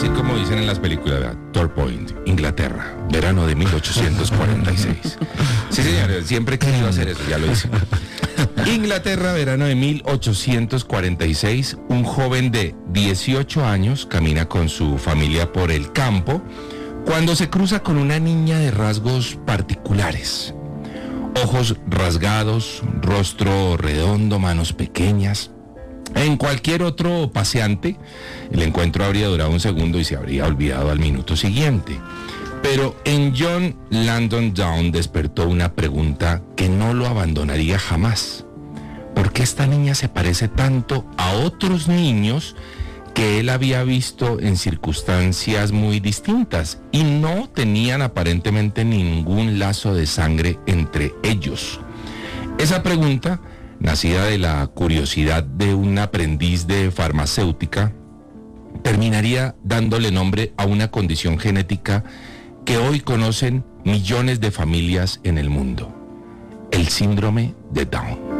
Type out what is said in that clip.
decir como dicen en las películas, ¿verdad? Tor Point, Inglaterra, verano de 1846. Sí, señor, siempre he querido hacer eso, ya lo hice. Inglaterra, verano de 1846, un joven de 18 años camina con su familia por el campo cuando se cruza con una niña de rasgos particulares. Ojos rasgados, rostro redondo, manos pequeñas. En cualquier otro paseante, el encuentro habría durado un segundo y se habría olvidado al minuto siguiente. Pero en John Langdon Down despertó una pregunta que no lo abandonaría jamás. ¿Por qué esta niña se parece tanto a otros niños que él había visto en circunstancias muy distintas y no tenían aparentemente ningún lazo de sangre entre ellos? Esa pregunta, nacida de la curiosidad de un aprendiz de farmacéutica, terminaría dándole nombre a una condición genética que hoy conocen millones de familias en el mundo: el síndrome de Down.